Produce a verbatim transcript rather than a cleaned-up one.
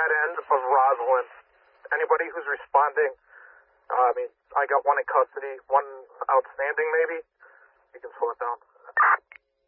that end of Roslyn. Anybody who's responding, uh, I mean, I got one in custody, one outstanding maybe. You can slow it down.